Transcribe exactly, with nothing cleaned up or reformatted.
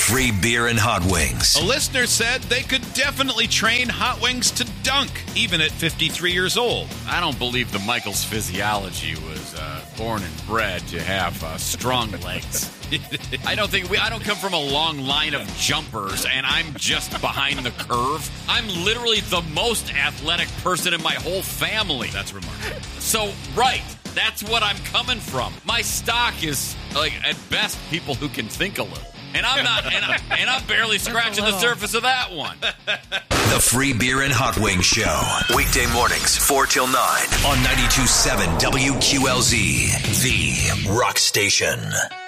free beer and hot wings. A listener said they could definitely train Hot Wings to dunk, even at fifty-three years old. I don't believe the Michaels physiology was uh, born and bred to have uh, strong legs. I don't think we. I don't come from a long line of jumpers, and I'm just behind the curve. I'm literally the most athletic person in my whole family. That's remarkable. So, right, that's what I'm coming from. My stock is, like, at best, people who can think a little. And I'm not, and, I, and I'm barely scratching the surface of that one. The Free Beer and Hot Wings Show. Weekday mornings, four till nine on ninety-two point seven W Q L Z, the rock station.